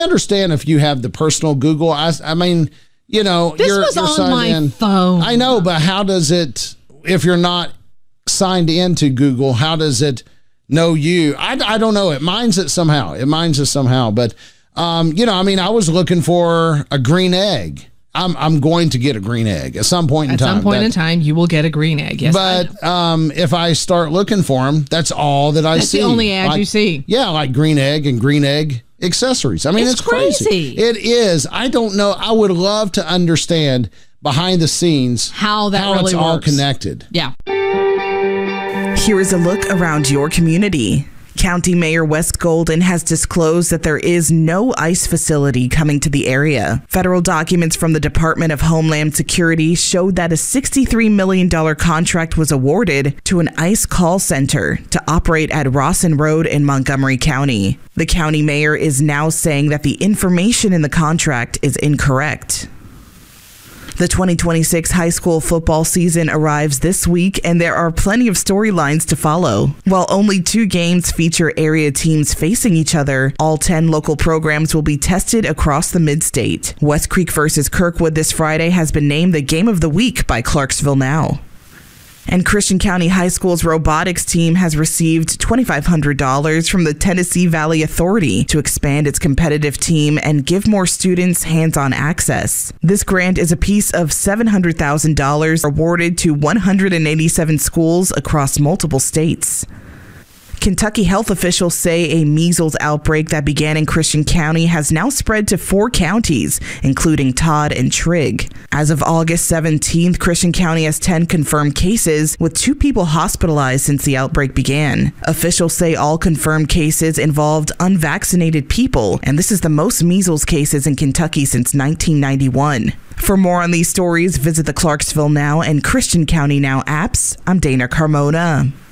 understand if you have the personal Google. I mean, you know, this you're was on signed my in. phone. I know, but how does it, if you're not signed into Google, how does it know you? I don't know. It mines it somehow. But, you know, I mean, I was looking for a green egg. I'm going to get a green egg at some point in time. At some point in time, you will get a green egg. Yes, but if I start looking for them, that's all that I see. That's the only ad you see. Yeah, like green egg and green egg accessories. I mean, it's crazy. It is. I don't know. I would love to understand behind the scenes how really it's all works. connected. Yeah. Here is a look around your community. County Mayor Wes Golden has disclosed that there is no ICE facility coming to the area. Federal documents from the Department of Homeland Security showed that a $63 million contract was awarded to an ICE call center to operate at Rawson Road in Montgomery County. The county mayor is now saying that the information in the contract is incorrect. The 2026 high school football season arrives this week, and there are plenty of storylines to follow. While only 2 games feature area teams facing each other, all 10 local programs will be tested across the mid-state. West Creek versus Kirkwood this Friday has been named the Game of the Week by Clarksville Now. And Christian County High School's robotics team has received $2,500 from the Tennessee Valley Authority to expand its competitive team and give more students hands-on access. This grant is a piece of $700,000 awarded to 187 schools across multiple states. Kentucky health officials say a measles outbreak that began in Christian County has now spread to 4 counties, including Todd and Trigg. As of August 17th, Christian County has 10 confirmed cases, with 2 people hospitalized since the outbreak began. Officials say all confirmed cases involved unvaccinated people, and this is the most measles cases in Kentucky since 1991. For more on these stories, visit the Clarksville Now and Christian County Now apps. I'm Dana Carmona.